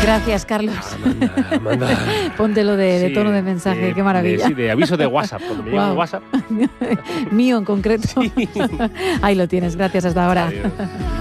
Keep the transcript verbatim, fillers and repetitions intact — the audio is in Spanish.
Gracias, Carlos. Amanda, Amanda. Póntelo de, de Sí, tono de mensaje, de- qué maravilla. de- sí, de aviso de WhatsApp, cuando me llega Guau. un WhatsApp. Mío en concreto. Sí. Ahí lo tienes, gracias, hasta ahora. Adiós.